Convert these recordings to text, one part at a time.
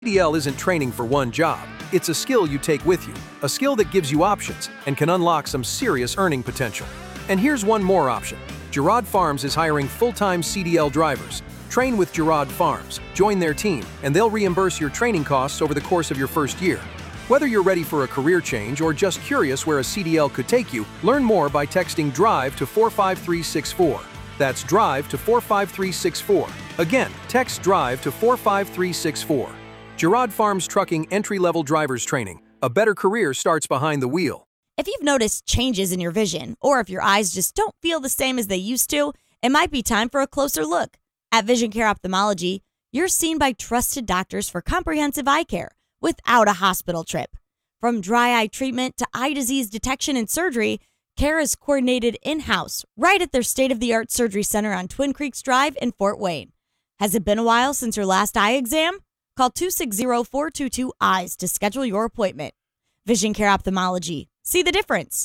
CDL isn't training for one job. It's a skill you take with you, a skill that gives you options and can unlock some serious earning potential. And here's one more option. Girard Farms is hiring full-time CDL drivers. Train with Girard Farms, join their team, and they'll reimburse your training costs over the course of your first year. Whether you're ready for a career change or just curious where a CDL could take you, learn more by texting DRIVE to 45364. That's DRIVE to 45364. Again, text DRIVE to 45364. Girard Farms Trucking Entry-Level Drivers Training. A better career starts behind the wheel. If you've noticed changes in your vision, or if your eyes just don't feel the same as they used to, it might be time for a closer look. At Vision Care Ophthalmology, you're seen by trusted doctors for comprehensive eye care without a hospital trip. From dry eye treatment to eye disease detection and surgery, care is coordinated in-house right at their state-of-the-art surgery center on Twin Creeks Drive in Fort Wayne. Has it been a while since your last eye exam? Call 260-422-EYES to schedule your appointment. Vision Care Ophthalmology. See the difference.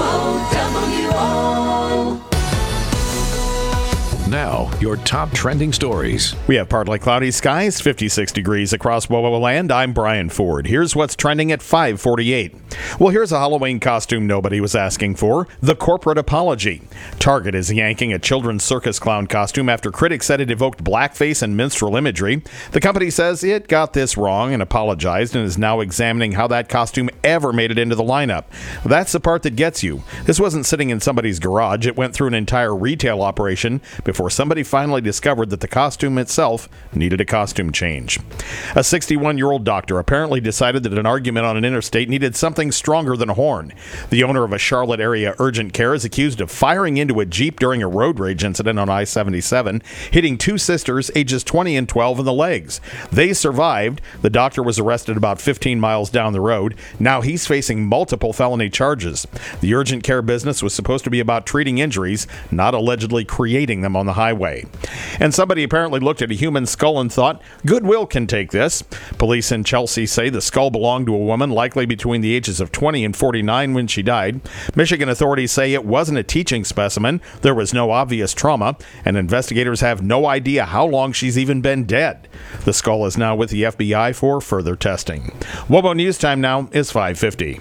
Now, your top trending stories. We have partly cloudy skies, 56 degrees across WOWO land. I'm Brian Ford. Here's what's trending at 5:48. Well, here's a Halloween costume nobody was asking for, the corporate apology. Target is yanking a children's circus clown costume after critics said it evoked blackface and minstrel imagery. The company says it got this wrong and apologized and is now examining how that costume ever made it into the lineup. That's the part that gets you. This wasn't sitting in somebody's garage. It went through an entire retail operation before somebody finally discovered that the costume itself needed a costume change. A 61-year-old doctor apparently decided that an argument on an interstate needed something stronger than a horn. The owner of a Charlotte area urgent care is accused of firing into a Jeep during a road rage incident on I-77, hitting two sisters ages 20 and 12 in the legs. They survived. The doctor was arrested about 15 miles down the road. Now he's facing multiple felony charges. The urgent care business was supposed to be about treating injuries, not allegedly creating them on the highway. And somebody apparently looked at a human skull and thought, Goodwill can take this. Police in Chelsea say the skull belonged to a woman likely between the ages of 20 and 49 when she died. Michigan authorities say it wasn't a teaching specimen. There was no obvious trauma, and investigators have no idea how long she's even been dead. The skull is now with the FBI for further testing. WOWO News Time now is 5:50.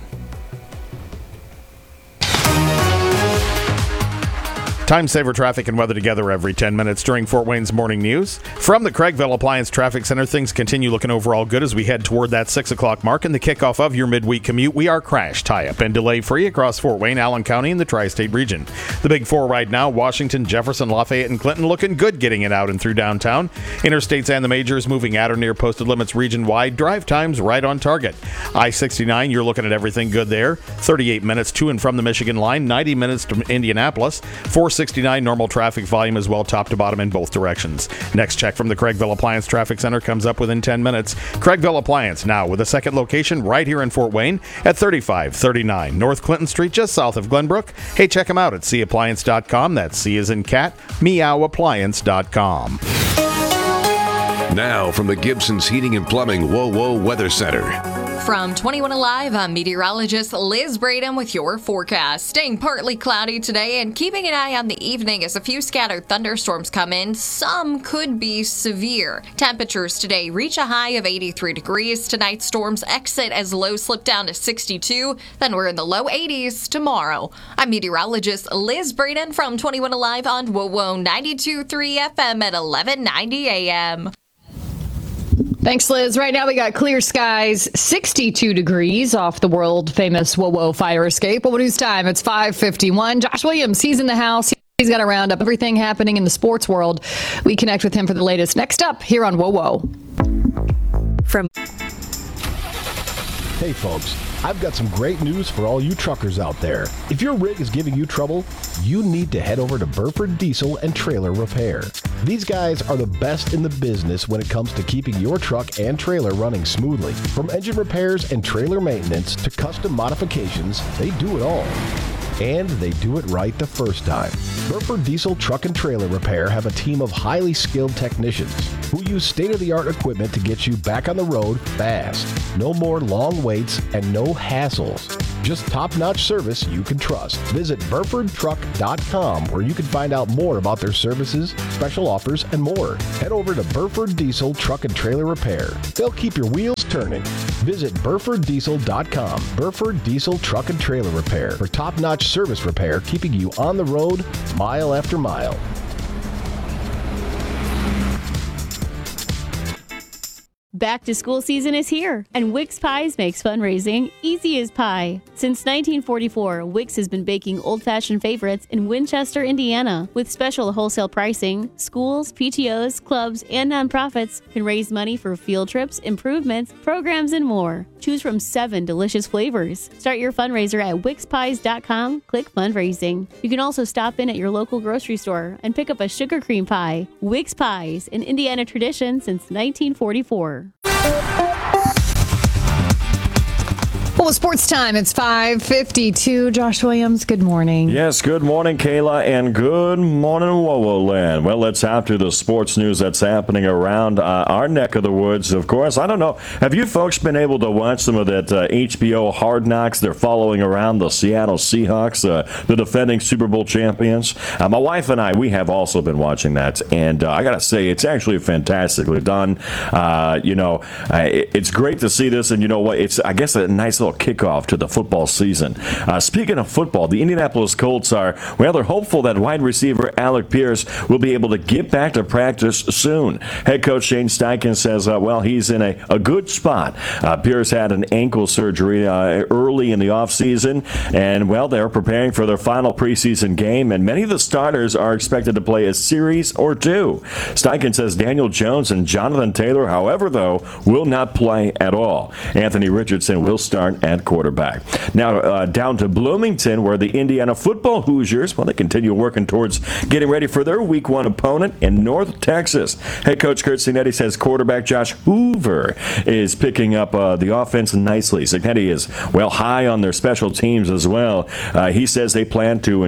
Time saver traffic and weather together every 10 minutes during Fort Wayne's morning news. From the Craigville Appliance Traffic Center, things continue looking overall good as we head toward that 6 o'clock mark and the kickoff of your midweek commute. We are crash, tie-up, and delay-free across Fort Wayne, Allen County, and the tri-state region. The big four right now, Washington, Jefferson, Lafayette, and Clinton, looking good getting it out and through downtown. Interstates and the majors moving at or near posted limits region-wide. Drive times right on target. I-69, you're looking at everything good there. 38 minutes to and from the Michigan line, 90 minutes to Indianapolis. 469 normal traffic volume as well, top to bottom in both directions. Next check from the Craigville Appliance Traffic Center comes up within 10 minutes. Craigville Appliance now with a second location right here in Fort Wayne at 3539 North Clinton Street, just south of Glenbrook. Hey, check them out at cappliance.com. That's C as in cat, meowappliance.com. Now from the Gibson's Heating and Plumbing WOWO Weather Center. From 21 Alive, I'm meteorologist Liz Braden with your forecast. Staying partly cloudy today and keeping an eye on the evening as a few scattered thunderstorms come in. Some could be severe. Temperatures today reach a high of 83 degrees. Tonight's storms exit as lows slip down to 62. Then we're in the low 80s tomorrow. I'm meteorologist Liz Braden from 21 Alive on WOWO 92.3 FM at 1190 AM. Thanks, Liz. Right now we got clear skies, 62 degrees off the world-famous WOWO fire escape. Well, news time, it's 5:51. Josh Williams, he's in the house. He's got to round up everything happening in the sports world. We connect with him for the latest. Next up, here on WOWO. Hey, folks. I've got some great news for all you truckers out there. If your rig is giving you trouble, you need to head over to Burford Diesel and Trailer Repair. These guys are the best in the business when it comes to keeping your truck and trailer running smoothly. From engine repairs and trailer maintenance to custom modifications, they do it all. And they do it right the first time. Burford Diesel Truck and Trailer Repair have a team of highly skilled technicians who use state-of-the-art equipment to get you back on the road fast. No more long waits and no hassles. Just top-notch service you can trust. Visit BurfordTruck.com where you can find out more about their services, special offers, and more. Head over to Burford Diesel Truck and Trailer Repair. They'll keep your wheels turning. Visit BurfordDiesel.com. Burford Diesel Truck and Trailer Repair for top-notch service repair, keeping you on the road mile after mile. Back to school season is here, and Wix Pies makes fundraising easy as pie. Since 1944, Wix has been baking old-fashioned favorites in Winchester, Indiana. With special wholesale pricing, schools, PTOs, clubs, and nonprofits can raise money for field trips, improvements, programs, and more. Choose from 7 delicious flavors. Start your fundraiser at wixpies.com. Click fundraising. You can also stop in at your local grocery store and pick up a sugar cream pie. Wix Pies, an Indiana tradition since 1944. Well, it's sports time. It's 5:52. Josh Williams, good morning. Yes, good morning, Kayla, and good morning, WOWO Land. Well, let's hop to the sports news that's happening around our neck of the woods, of course. I don't know. Have you folks been able to watch some of that HBO Hard Knocks? They're following around the Seattle Seahawks, the defending Super Bowl champions. My wife and I, we have also been watching that, and I got to say, it's actually fantastically done. It's great to see this, and you know what? It's, I guess, a nice little kickoff to the football season. Speaking of football, the Indianapolis Colts they're hopeful that wide receiver Alec Pierce will be able to get back to practice soon. Head coach Shane Steichen says, he's in a good spot. Pierce had an ankle surgery early in the offseason, and, they're preparing for their final preseason game, and many of the starters are expected to play a series or two. Steichen says Daniel Jones and Jonathan Taylor, however, will not play at all. Anthony Richardson will start at quarterback. Now, down to Bloomington, where the Indiana football Hoosiers, they continue working towards getting ready for their Week 1 opponent in North Texas. Head coach Curt Cignetti says quarterback Josh Hoover is picking up the offense nicely. Cignetti is, high on their special teams as well. He says they plan to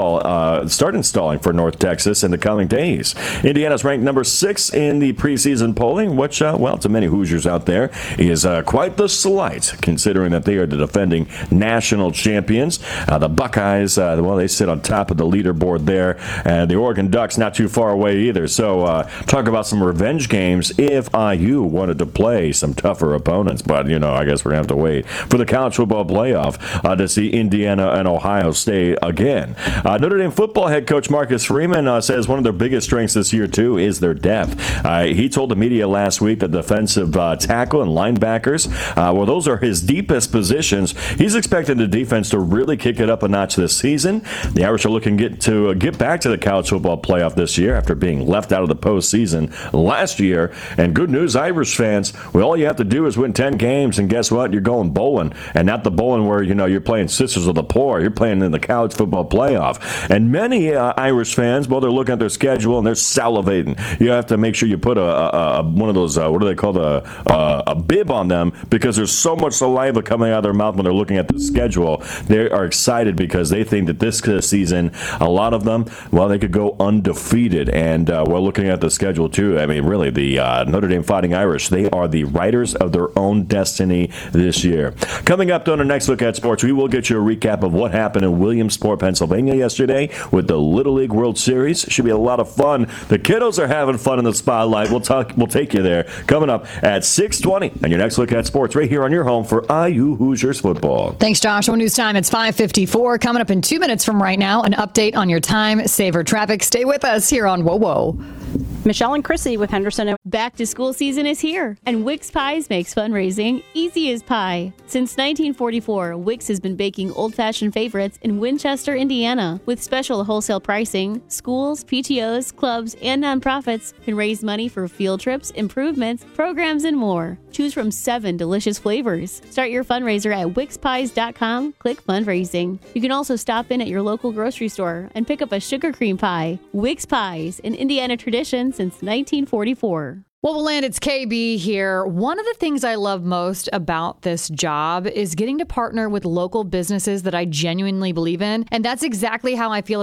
start installing for North Texas in the coming days. Indiana's ranked number 6 in the preseason polling, which, to many Hoosiers out there, is quite the slight, considering that they are the defending national champions. The Buckeyes, they sit on top of the leaderboard there. And the Oregon Ducks not too far away either. So talk about some revenge games if IU wanted to play some tougher opponents. But, I guess we're going to have to wait for the college football playoff to see Indiana and Ohio State again. Notre Dame football head coach Marcus Freeman says one of their biggest strengths this year, too, is their depth. He told the media last week that defensive tackle and linebackers, those are his deepest positions. He's expecting the defense to really kick it up a notch this season. The Irish are looking to get back to the college football playoff this year after being left out of the postseason last year. And good news, Irish fans, all you have to do is win 10 games, and guess what? You're going bowling. And not the bowling where, you're playing Sisters of the Poor. You're playing in the college football playoff. And many Irish fans, they're looking at their schedule and they're salivating. You have to make sure you put one of those, what do they call a bib on them, because there's so much saliva coming out of their mouth when they're looking at the schedule. They are excited because they think that this season, a lot of them, they could go undefeated. And we're looking at the schedule too. I mean, really, the Notre Dame Fighting Irish, they are the writers of their own destiny this year. Coming up on our next look at sports, we will get you a recap of what happened in Williamsport, Pennsylvania yesterday with the Little League World Series. Should be a lot of fun. The kiddos are having fun in the spotlight. We'll take you there. Coming up at 6:20, and your next look at sports right here on your home for IU Hoosiers football. Thanks, Josh. News time. It's 5:54. Coming up in 2 minutes from right now, an update on your time saver traffic. Stay with us here on WOWO. Michelle and Chrissy with Henderson. Back to school season is here, and Wix Pies makes fundraising easy as pie. Since 1944, Wix has been baking old-fashioned favorites in Winchester, Indiana. With special wholesale pricing, schools, PTOs, clubs, and nonprofits can raise money for field trips, improvements, programs, and more. Choose from 7 delicious flavors. Start your fundraiser at wixpies.com. Click fundraising. You can also stop in at your local grocery store and pick up a sugar cream pie. Wix Pies, an Indiana tradition since 1944. Well, we'll land. It's KB here. One of the things I love most about this job is getting to partner with local businesses that I genuinely believe in. And that's exactly how I feel